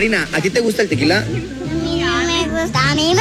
Marina, ¿a ti te gusta el tequila? A mí no me gusta. A mí